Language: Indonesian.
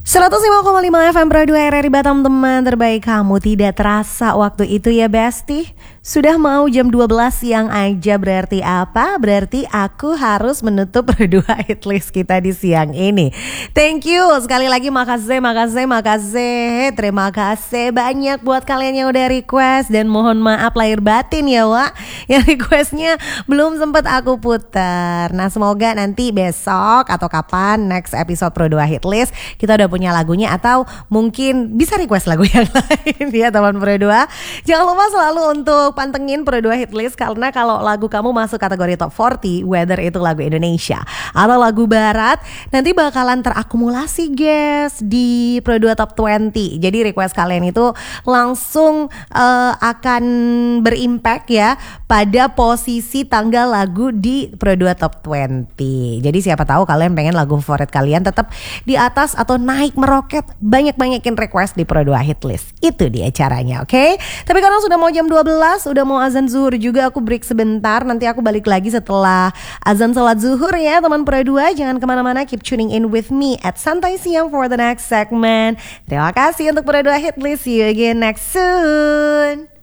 105,5 FM Pro 2 RRI Batam, teman terbaik kamu. Tidak terasa waktu itu ya Besti. Sudah mau jam 12 siang aja. Berarti apa? Berarti aku harus menutup Pro 2 hitlist kita di siang ini. Thank you sekali lagi, makasih. Terima kasih banyak buat kalian yang udah request. Dan mohon maaf lahir batin ya Wak, yang requestnya belum sempat aku putar. Nah semoga nanti besok atau kapan next episode Pro 2 hitlist kita udah punya lagunya, atau mungkin bisa request lagu yang lain ya teman Pro 2. Jangan lupa selalu untuk pantengin Pro 2 hitlist, karena kalau lagu kamu masuk kategori top 40, whether itu lagu Indonesia atau lagu barat, nanti bakalan terakumulasi guys di Pro 2 top 20. Jadi request kalian itu langsung akan berimpact ya pada posisi tanggal lagu di Pro 2 top 20. Jadi siapa tahu kalian pengen lagu favorit kalian tetap di atas atau naik meroket, banyakin request di Pro 2 hitlist. Itu dia caranya, oke? Tapi karena sudah mau jam 12, udah mau azan zuhur juga, aku break sebentar. Nanti aku balik lagi setelah azan salat zuhur ya teman Pro 2. Jangan kemana-mana, keep tuning in with me at Santai Siang for the next segment. Terima kasih untuk Pro 2 hitlist. See you again next soon.